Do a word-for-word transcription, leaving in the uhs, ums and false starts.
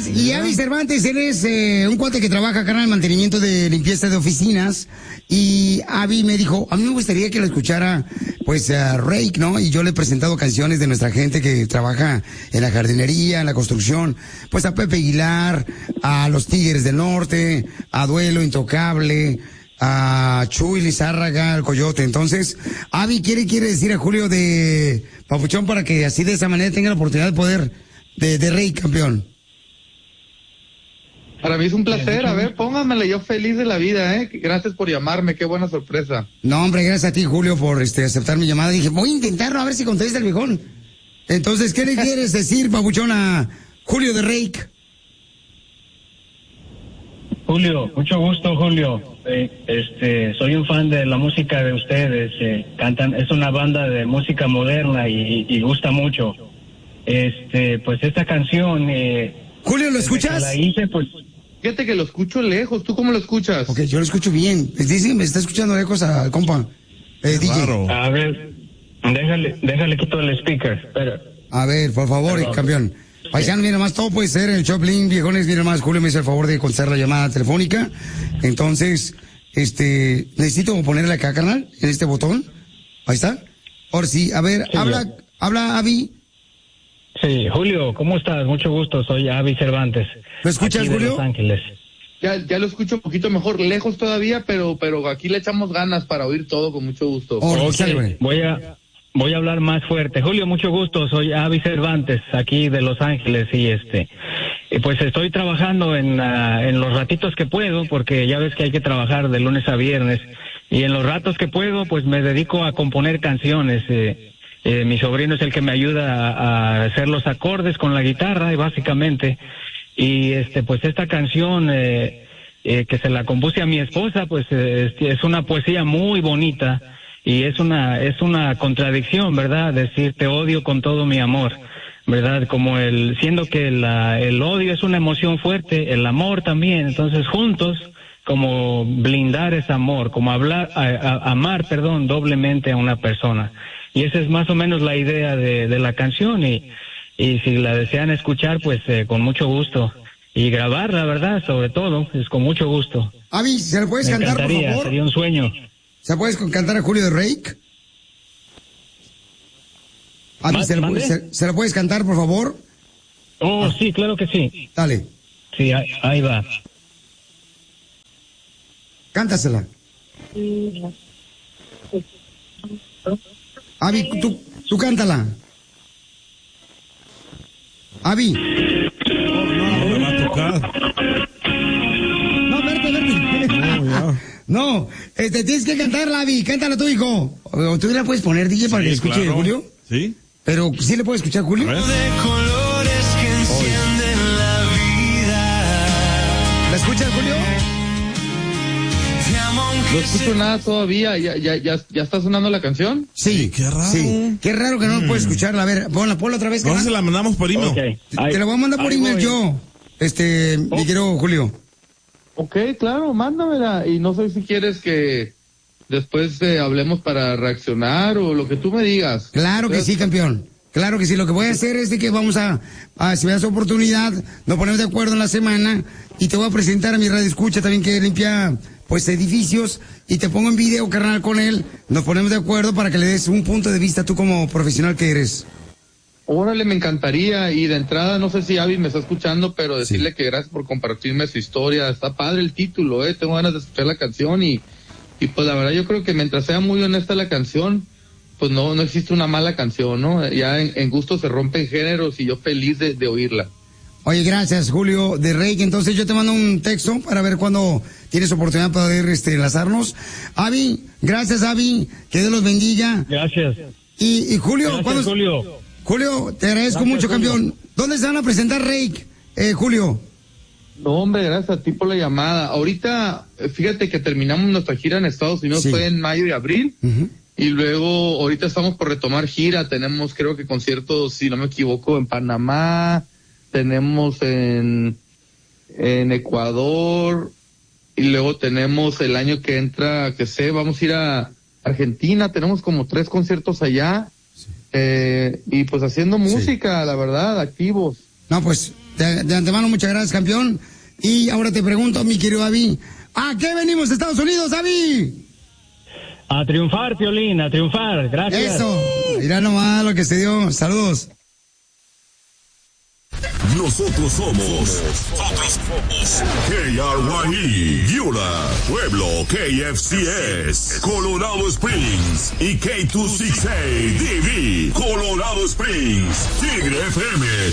gracias. Y Avi Cervantes, él es eh, un cuate que trabaja acá en el mantenimiento de limpieza de oficinas. Y Avi me dijo, a mí me gustaría que lo escuchara, pues, a Rake, ¿no? Y yo le he presentado canciones de nuestra gente que trabaja en la jardinería, en la construcción. Pues a Pepe Aguilar, a los Tigres del Norte, a Duelo Intocable, a Chuy Lizárraga, al Coyote. Entonces, Avi quiere, quiere decir a Julio de Papuchón para que así de esa manera tenga la oportunidad de poder, de, de Rey campeón. Para mí es un placer, a ver, pónganmela, yo feliz de la vida, ¿eh? Gracias por llamarme, qué buena sorpresa. No, hombre, gracias a ti, Julio, por este aceptar mi llamada. Dije, voy a intentarlo, a ver si contesta el viejón. Entonces, ¿qué le quieres decir, Papuchón, a Julio de Rake? Julio, mucho gusto, Julio. Eh, este, soy un fan de la música de ustedes. Eh, cantan, es una banda de música moderna y, y gusta mucho. Este, pues esta canción. Eh, Julio, ¿lo escuchas? La hice, pues. Fíjate que lo escucho lejos. ¿Tú cómo lo escuchas? Ok, yo lo escucho bien. Dice que me está escuchando lejos al compa. Eh, D J. A ver, déjale, déjale quito el speaker. Espera. A ver, por favor, Perdón. campeón. Paisano, mira más, todo puede ser en el Choplin, viejones, mira más, Julio me hizo el favor de contestar la llamada telefónica. Entonces, este, necesito ponerle acá, canal, en este botón. Ahí está. Ahora sí, a ver, sí, habla, ya. habla, Avi. Sí, Julio, ¿cómo estás? Mucho gusto, soy Avi Cervantes. ¿Lo escuchas, Julio? Los Ángeles. Ya, ya lo escucho un poquito mejor, lejos todavía, pero, pero aquí le echamos ganas para oír todo con mucho gusto. Oh, okay. Voy a, voy a hablar más fuerte. Julio, mucho gusto, soy Avi Cervantes, aquí de Los Ángeles, y este, pues estoy trabajando en, uh, en los ratitos que puedo, porque ya ves que hay que trabajar de lunes a viernes, y en los ratos que puedo, pues me dedico a componer canciones. Eh, eh, mi sobrino es el que me ayuda a, a hacer los acordes con la guitarra, y básicamente, y este, pues esta canción, eh, eh, que se la compuse a mi esposa, pues eh, es una poesía muy bonita, y es una, es una contradicción, ¿verdad? Decir te odio con todo mi amor, ¿verdad? Como el, siendo que la, el odio es una emoción fuerte, el amor también, entonces juntos, como blindar ese amor, como hablar, a, a, amar, perdón, doblemente a una persona. Y esa es más o menos la idea de, de la canción, y, y si la desean escuchar, pues eh, con mucho gusto. Y grabarla, ¿verdad? Sobre todo, es con mucho gusto. Avi, ¿se la puedes Me cantar, por favor? Sería un sueño. ¿Se la puedes cantar a Julio de Rake? Avi, ¿se la, se, ¿se la puedes cantar, por favor? Oh, ah. sí, claro que sí. Dale. Sí, ahí, ahí va. Cántasela. Avi, tú, tú cántala. Avi. No, no me va a tocar. No, verte, verte. No, no, este, tienes que cantarla, Avi. Cántala tú, hijo. O tú la puedes poner, D J, para sí, que escuche, claro. Julio. Sí. Pero, ¿sí le puedes escuchar, Julio? De colores que encienden la vida. ¿La escuchas, Julio? No escucho nada todavía. ¿Ya, ya, ya, ya está sonando la canción? Sí. Qué raro. Sí. Qué raro que no mm. puedes escucharla. A ver, ponla, ponla otra vez. No, se la mandamos por email. Okay. Te, te la voy a mandar por email voy. yo. Este, oh. mi querido Julio. Ok, claro, mándamela. Y no sé si quieres que después eh, hablemos para reaccionar o lo que tú me digas. Claro que sí, campeón. Claro que sí. Lo que voy a hacer es de que vamos a, a si me das oportunidad, nos ponemos de acuerdo en la semana y te voy a presentar a mi radio escucha también que limpia pues edificios y te pongo en video, carnal, con él. Nos ponemos de acuerdo para que le des un punto de vista tú como profesional que eres. Órale, me encantaría. Y de entrada, no sé si Avi me está escuchando, pero decirle sí. que gracias por compartirme su historia. Está padre el título, eh. Tengo ganas de escuchar la canción y, y pues la verdad yo creo que mientras sea muy honesta la canción, pues no, no existe una mala canción, ¿no? Ya en, en gusto se rompen géneros y yo feliz de, de oírla. Oye, gracias, Julio de Rey. Entonces yo te mando un texto para ver cuándo tienes oportunidad para poder este, enlazarnos. Avi, gracias, Avi. Que Dios los bendiga. Gracias. Y, y Julio, gracias, ¿cuándo? Julio. Julio, te agradezco gracias, mucho, Julio. campeón. ¿Dónde se van a presentar, Rake, eh, Julio? No, hombre, gracias a ti por la llamada. Ahorita, fíjate que terminamos nuestra gira en Estados Unidos, sí. fue en mayo y abril. Uh-huh. Y luego, ahorita estamos por retomar gira. Tenemos, creo que conciertos, si no me equivoco, en Panamá. Tenemos en, en Ecuador. Y luego tenemos el año que entra, que sé, vamos a ir a Argentina. Tenemos como tres conciertos allá. Sí. Eh, y pues haciendo música, sí. la verdad, activos. No, pues, De, de antemano, muchas gracias, campeón. Y ahora te pregunto, mi querido Avi, ¿a qué venimos de Estados Unidos, Avi? A triunfar, Piolín, a triunfar. Gracias. Eso. Mira nomás lo que se dio. Saludos. Nosotros somos K R Y E, Yula, Pueblo, K F C S, Colorado Springs y K dos sesenta y seis D V, Colorado Springs, Tigre F M,